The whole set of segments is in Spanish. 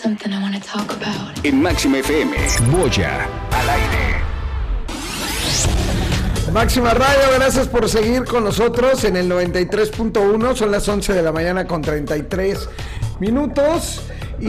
something I want to talk about. En Máxima FM, Boya al aire. Máxima Radio, gracias por seguir con nosotros en el 93.1. Son las 11 de la mañana con 33 minutos.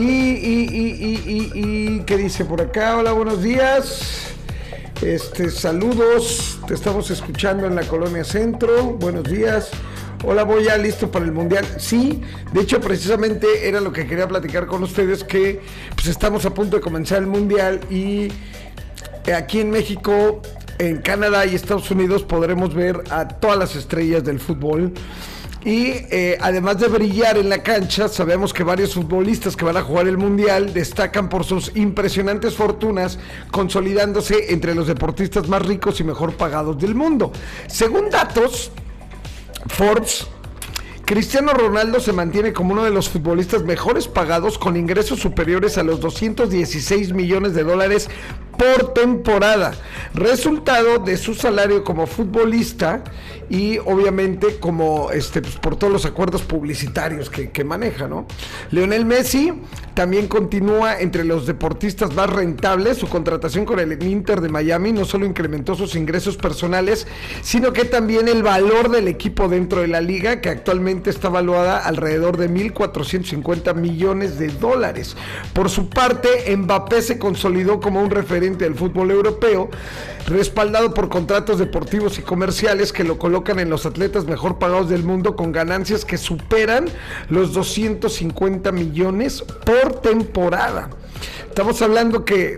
Y ¿qué dice por acá? Hola, buenos días. Saludos. Te estamos escuchando en la Colonia Centro. Buenos días. Hola, Boya, ¿listo para el Mundial? Sí, de hecho, precisamente era lo que quería platicar con ustedes, que pues estamos a punto de comenzar el Mundial y aquí en México, en Canadá y Estados Unidos podremos ver a todas las estrellas del fútbol. Y además de brillar en la cancha, sabemos que varios futbolistas que van a jugar el Mundial destacan por sus impresionantes fortunas, consolidándose entre los deportistas más ricos y mejor pagados del mundo. Según datos Forbes, Cristiano Ronaldo se mantiene como uno de los futbolistas mejores pagados, con ingresos superiores a los 216 millones de dólares por temporada, resultado de su salario como futbolista y obviamente como pues por todos los acuerdos publicitarios que maneja, ¿no? Lionel Messi también continúa entre los deportistas más rentables. Su contratación con el Inter de Miami no solo incrementó sus ingresos personales, sino que también el valor del equipo dentro de la liga, que actualmente está valuada alrededor de 1.450 millones de dólares. Por su parte, Mbappé se consolidó como un referente del fútbol europeo, respaldado por contratos deportivos y comerciales que lo colocan en los atletas mejor pagados del mundo, con ganancias que superan los 250 millones por temporada. Estamos hablando que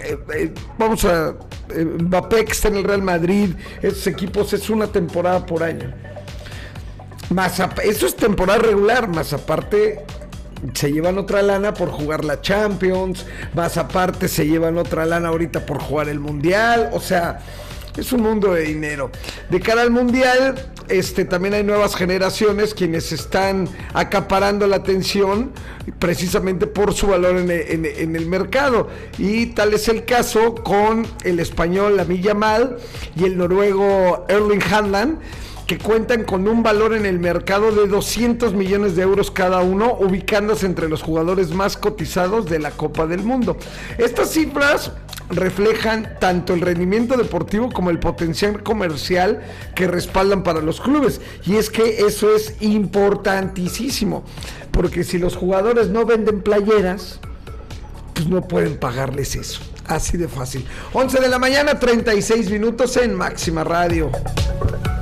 Mbappé, que está en el Real Madrid, esos equipos, es una temporada por año. Eso es temporada regular, más aparte se llevan otra lana por jugar la Champions, más aparte se llevan otra lana ahorita por jugar el Mundial. O sea, es un mundo de dinero. De cara al Mundial, también hay nuevas generaciones quienes están acaparando la atención precisamente por su valor en el mercado, y tal es el caso con el español Lamine Yamal y el noruego Erling Haaland, que cuentan con un valor en el mercado de 200 millones de euros cada uno, ubicándose entre los jugadores más cotizados de la Copa del Mundo. Estas cifras reflejan tanto el rendimiento deportivo como el potencial comercial que respaldan para los clubes, y es que eso es importantísimo, porque si los jugadores no venden playeras, pues no pueden pagarles eso, así de fácil. 11 de la mañana, 36 minutos en Máxima Radio.